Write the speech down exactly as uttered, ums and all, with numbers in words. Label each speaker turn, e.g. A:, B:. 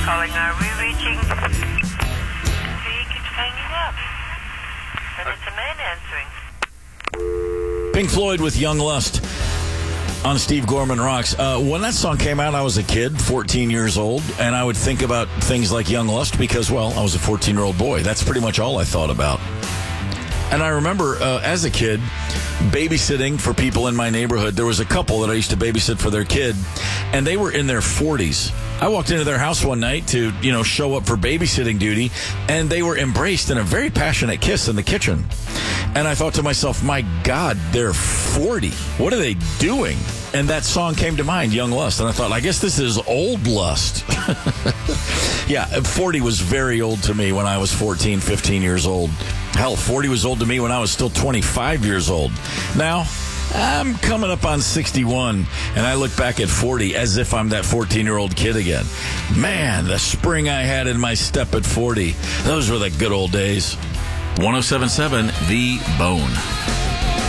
A: calling. Are we reaching? He keeps hanging up. And it's a man answering.
B: Pink Floyd with Young Lust on Steve Gorman Rocks. Uh, when that song came out, I was a kid, fourteen years old, and I would think about things like Young Lust because, well, I was a fourteen-year-old boy. That's pretty much all I thought about. And I remember, uh, as a kid, babysitting for people in my neighborhood. There was a couple that I used to babysit for their kid, and they were in their forties. I walked into their house one night to, you know, show up for babysitting duty, and they were embraced in a very passionate kiss in the kitchen. And I thought to myself, my God, they're forty. What are they doing? And that song came to mind, Young Lust. And I thought, I guess this is old lust. Yeah, forty was very old to me when I was fourteen, fifteen years old. Hell, forty was old to me when I was still twenty-five years old. Now, I'm coming up on sixty-one, and I look back at forty as if I'm that fourteen-year-old kid again. Man, the spring I had in my step at forty. Those were the good old days. one oh seven point seven The Bone.